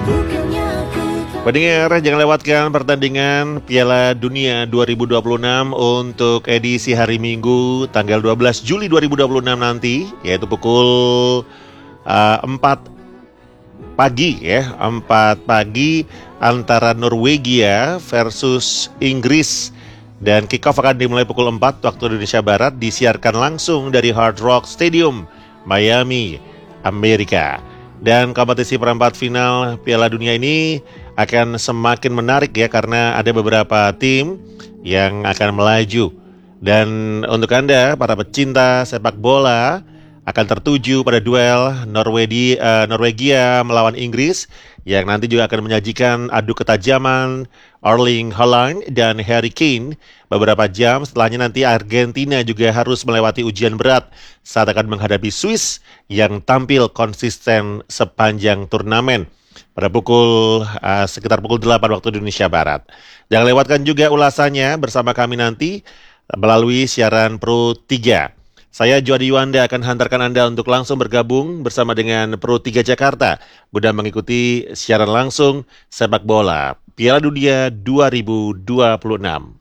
Pendengar, jangan lewatkan pertandingan Piala Dunia 2026 untuk edisi hari Minggu tanggal 12 Juli 2026 nanti, yaitu pukul 4 pagi ya, 4 pagi antara Norwegia versus Inggris. Dan kick-off akan dimulai pukul 4 waktu Indonesia Barat, disiarkan langsung dari Hard Rock Stadium, Miami, Amerika. Dan kompetisi perempat final Piala Dunia ini akan semakin menarik ya, karena ada beberapa tim yang akan melaju. Dan untuk Anda, para pecinta sepak bola, akan tertuju pada duel Norwegia melawan Inggris, yang nanti juga akan menyajikan adu ketajaman Erling Haaland dan Harry Kane. Beberapa jam setelahnya nanti Argentina juga harus melewati ujian berat saat akan menghadapi Swiss yang tampil konsisten sepanjang turnamen pada sekitar pukul 8 waktu Indonesia Barat. Jangan lewatkan juga ulasannya bersama kami nanti melalui siaran Pro 3. Saya Juadi Yuanda akan hantarkan Anda untuk langsung bergabung bersama dengan Pro 3 Jakarta guna mengikuti siaran langsung sepak bola Piala Dunia 2026.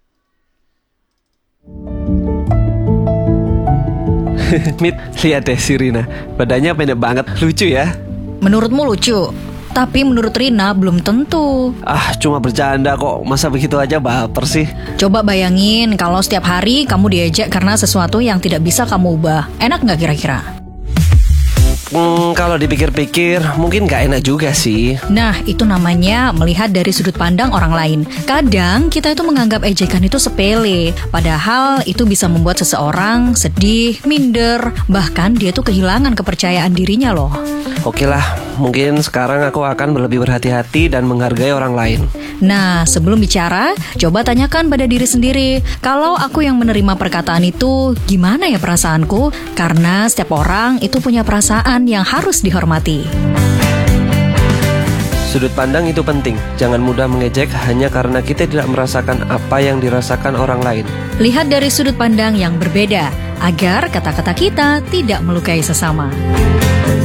Mit, lihat deh si Rina, badannya pendek banget, lucu ya. Menurutmu lucu, tapi menurut Rina belum tentu. Cuma bercanda kok, masa begitu aja baper sih. Coba bayangin kalau setiap hari kamu diejek karena sesuatu yang tidak bisa kamu ubah. Enak gak kira-kira? Kalau dipikir-pikir mungkin gak enak juga sih. Nah, itu namanya melihat dari sudut pandang orang lain. Kadang kita itu menganggap ejekan itu sepele, padahal itu bisa membuat seseorang sedih, minder, bahkan dia tuh kehilangan kepercayaan dirinya loh. Oke lah, mungkin sekarang aku akan lebih berhati-hati dan menghargai orang lain. Nah, sebelum bicara, coba tanyakan pada diri sendiri, kalau aku yang menerima perkataan itu, gimana ya perasaanku? Karena setiap orang itu punya perasaan yang harus dihormati. Sudut pandang itu penting. Jangan mudah mengejek hanya karena kita tidak merasakan apa yang dirasakan orang lain. Lihat dari sudut pandang yang berbeda, agar kata-kata kita tidak melukai sesama.